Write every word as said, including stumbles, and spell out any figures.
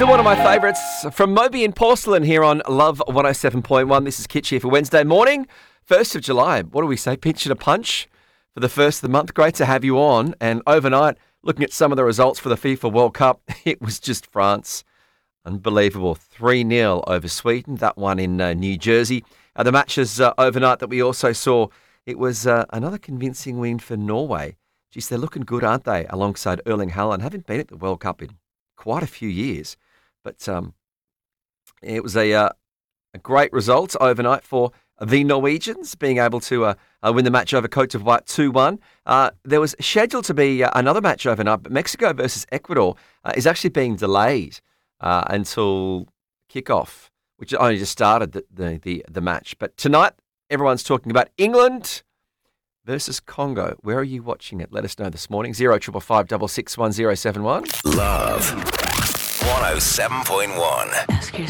Still one of my favourites from Moby and Porcelain here on Love one oh seven point one. This is Kitch here for Wednesday morning, first of July. What do we say? Pinch and a punch for the first of the month. Great to have you on. And overnight, looking at some of the results for the FIFA World Cup, it was just France. Unbelievable. three nil over Sweden, that one in uh, New Jersey. Uh, the matches uh, overnight that we also saw, it was uh, another convincing win for Norway. Geez, they're looking good, aren't they, alongside Erling Haaland. Haven't been at the World Cup in quite a few years. But um, it was a, uh, a great result overnight for the Norwegians, being able to uh, uh, win the match over Côte d'Ivoire two one. Uh, there was scheduled to be uh, another match overnight, but Mexico versus Ecuador uh, is actually being delayed uh, until kickoff, which only just started the, the, the, the match. But tonight, everyone's talking about England versus Congo. Where are you watching it? Let us know this morning. Zero triple five double six one zero seven one. Love one oh seven point one. Ask yourself.